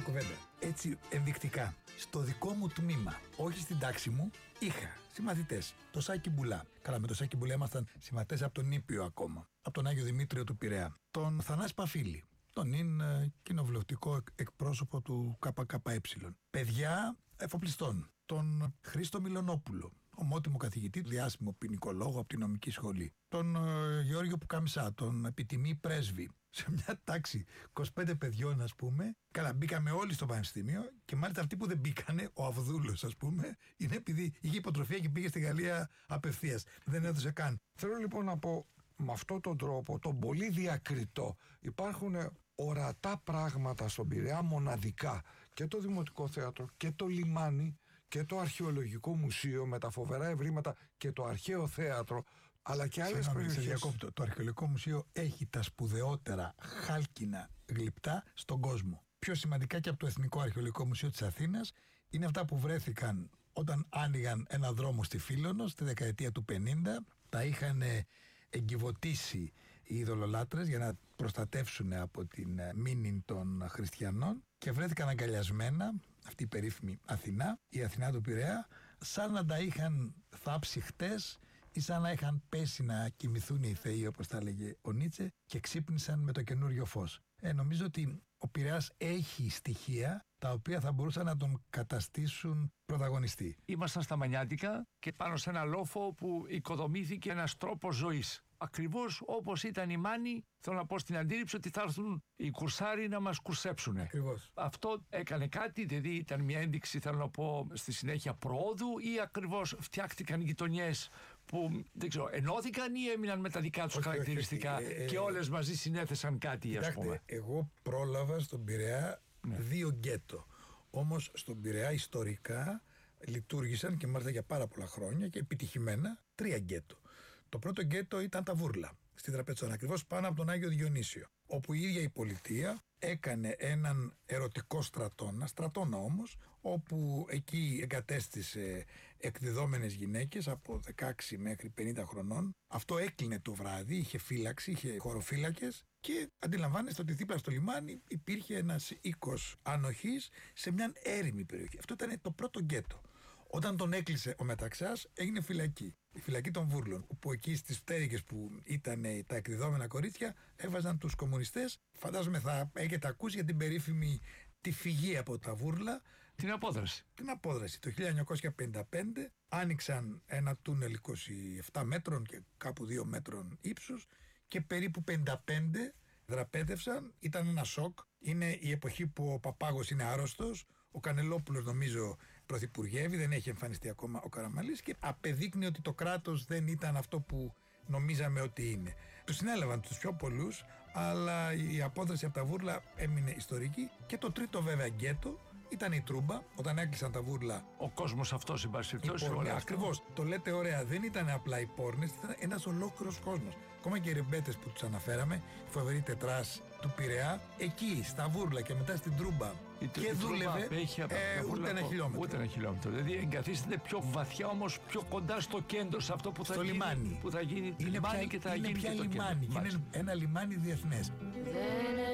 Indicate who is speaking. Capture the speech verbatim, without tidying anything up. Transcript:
Speaker 1: κουβέντα. Έτσι ενδεικτικά, στο δικό μου τμήμα, όχι στην τάξη μου, είχα συμμαθητές. Το Σάκη Μπουλά. Καλά, με το Σάκη Μπουλά ήμασταν συμμαθητές από τον Ήπιο ακόμα. Από τον Άγιο Δημήτριο του Πειραιά. Τον Θανάση Παφίλη. Τον είναι κοινοβουλευτικό εκπρόσωπο του ΚΚΕ. Παιδιά εφοπλιστών. Τον Χρήστο Μιλονόπουλο. Ομότιμο καθηγητή, διάσημο ποινικολόγο από τη νομική σχολή. Τον ε, Γεώργιο Πουκαμισά, τον επιτιμή πρέσβη. Σε μια τάξη είκοσι πέντε παιδιών, ας πούμε. Καλά, μπήκαμε όλοι στο πανεπιστήμιο και μάλιστα αυτοί που δεν μπήκανε, ο Αβδούλος, ας πούμε, είναι επειδή είχε υποτροφία και πήγε στη Γαλλία απευθείας. Δεν έδωσε καν.
Speaker 2: Θέλω λοιπόν να πω, με αυτόν τον τρόπο, τον πολύ διακριτό, υπάρχουν ορατά πράγματα στον Πειραιά, μοναδικά. Και το Δημοτικό Θέατρο και το λιμάνι και το Αρχαιολογικό Μουσείο με τα φοβερά ευρήματα και το Αρχαίο Θέατρο, αλλά και άλλες περιοχές.
Speaker 1: Το, το Αρχαιολογικό Μουσείο έχει τα σπουδαιότερα χάλκινα γλυπτά στον κόσμο. Πιο σημαντικά και από το Εθνικό Αρχαιολογικό Μουσείο της Αθήνας είναι αυτά που βρέθηκαν όταν άνοιγαν ένα δρόμο στη Φίλωνο στη δεκαετία του πενήντα. Τα είχαν εγκυβωτήσει οι ειδωλολάτρες για να προστατεύσουν από την μήνυ των χριστιανών και βρέθηκαν αγκαλιασμένα, αυτή η περίφημη Αθηνά, η Αθηνά του Πειραιά, σαν να τα είχαν θάψει χτες ή σαν να είχαν πέσει να κοιμηθούν οι θεοί, όπως τα έλεγε ο Νίτσε, και ξύπνησαν με το καινούριο φως. Ε, νομίζω ότι ο Πειραιάς έχει στοιχεία τα οποία θα μπορούσαν να τον καταστήσουν πρωταγωνιστή.
Speaker 3: Ήμασταν στα Μανιάτικα και πάνω σε ένα λόφο που οικοδομήθηκε ένας τρόπος ζωής. Ακριβώς όπως ήταν οι Μάνοι, θέλω να πω στην αντίληψη ότι θα έρθουν οι κουρσάροι να μας κουρσέψουν.
Speaker 1: Ακριβώς.
Speaker 3: Αυτό έκανε κάτι, δηλαδή ήταν μια ένδειξη, θέλω να πω, στη συνέχεια προόδου, ή ακριβώς φτιάχτηκαν γειτονιές που δεν ξέρω, ενώθηκαν ή έμειναν με τα δικά τους όχι, χαρακτηριστικά όχι, όχι. Ε, και όλες μαζί συνέθεσαν κάτι, κοιτάξτε, ας πούμε.
Speaker 1: Εγώ πρόλαβα στον Πειραιά ναι. δύο γκέτο. Όμως στον Πειραιά ιστορικά λειτουργήσαν και μάλιστα για πάρα πολλά χρόνια και επιτυχημένα τρία γκέτο. Το πρώτο γκέτο ήταν τα Βούρλα, στην Τραπετσόνα, ακριβώς πάνω από τον Άγιο Διονύσιο, όπου η ίδια η πολιτεία έκανε έναν ερωτικό στρατόνα, στρατόνα όμως, όπου εκεί εγκατέστησε εκδιδόμενες γυναίκες από δεκαέξι μέχρι πενήντα χρονών. Αυτό έκλεινε το βράδυ, είχε φύλαξη, είχε χωροφύλακες και αντιλαμβάνεστε ότι δίπλα στο λιμάνι υπήρχε ένας οίκος ανοχής σε μια έρημη περιοχή. Αυτό ήταν το πρώτο γκέτο. Όταν τον έκλεισε ο Μεταξάς, έγινε φυλακή. Η φυλακή των Βούρλων, όπου εκεί στις φτέρυγες που ήταν τα εκδιδόμενα κορίτσια έβαζαν τους κομμουνιστές. Φαντάζομαι θα έχετε ακούσει για την περίφημη τη φυγή από τα Βούρλα.
Speaker 3: Την απόδραση.
Speaker 1: Την απόδραση. Το χίλια εννιακόσια πενήντα πέντε άνοιξαν ένα τούνελ είκοσι επτά μέτρων και κάπου δύο μέτρων ύψους και περίπου πενήντα πέντε δραπέτευσαν. Ήταν ένα σοκ. Είναι η εποχή που ο Παπάγος είναι άρρωστος. Ο Κανελόπουλος νομίζω πρωθυπουργεύει, δεν έχει εμφανιστεί ακόμα ο Καραμανλής και απεδείκνει ότι το κράτος δεν ήταν αυτό που νομίζαμε ότι είναι. Τους συνέλαβαν τους πιο πολλούς, αλλά η απόδραση από τα Βούρλα έμεινε ιστορική. Και το τρίτο βέβαια γκέτο ήταν η Τρούμπα, όταν έκλεισαν τα Βούρλα.
Speaker 3: Ο κόσμος αυτός, εν πάση περιπτώσει.
Speaker 1: Ακριβώς. Το λέτε ωραία, δεν ήταν απλά οι πόρνες, ήταν ένας ολόκληρος κόσμος. Ακόμα και οι ρεμπέτες που τους αναφέραμε, η φοβερή τετράς του Πειραιά, εκεί στα Βούρλα και μετά στην Τρούμπα.
Speaker 3: Η,
Speaker 1: και
Speaker 3: η
Speaker 1: δούλευε
Speaker 3: έχει
Speaker 1: ε, ούτε ένα χιλιόμετρο.
Speaker 3: Ούτε ένα χιλιόμετρο. Δηλαδή εγκαθίσταται πιο βαθιά, όμως πιο κοντά στο κέντρο, σε αυτό που θα,
Speaker 1: στο
Speaker 3: γίνει,
Speaker 1: λιμάνι.
Speaker 3: Που θα γίνει
Speaker 1: είναι
Speaker 3: λιμάνι
Speaker 1: πια,
Speaker 3: και θα
Speaker 1: είναι
Speaker 3: γίνει
Speaker 1: πια
Speaker 3: και το
Speaker 1: λιμάνι.
Speaker 3: κέντρο.
Speaker 1: Είναι ένα λιμάνι διεθνές.